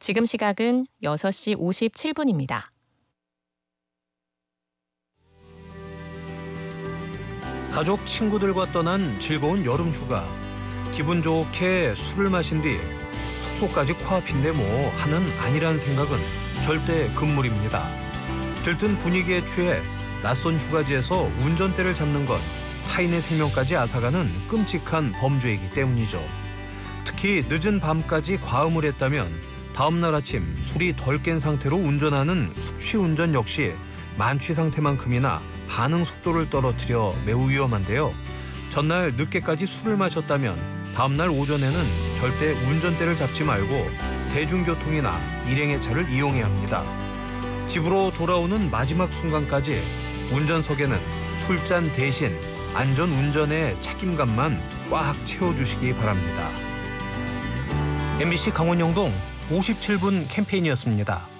지금 시각은 6시 57분입니다. 가족, 친구들과 떠난 즐거운 여름 휴가. 기분 좋게 술을 마신 뒤 숙소까지 코앞인데 뭐 하는 아니란 생각은 절대 금물입니다. 들뜬 분위기에 취해 낯선 휴가지에서 운전대를 잡는 건 타인의 생명까지 앗아가는 끔찍한 범죄이기 때문이죠. 특히 늦은 밤까지 과음을 했다면 다음 날 아침 술이 덜 깬 상태로 운전하는 숙취운전 역시 만취 상태만큼이나 반응 속도를 떨어뜨려 매우 위험한데요. 전날 늦게까지 술을 마셨다면 다음 날 오전에는 절대 운전대를 잡지 말고 대중교통이나 일행의 차를 이용해야 합니다. 집으로 돌아오는 마지막 순간까지 운전석에는 술잔 대신 안전운전의 책임감만 꽉 채워주시기 바랍니다. MBC 강원영동 57분 캠페인이었습니다.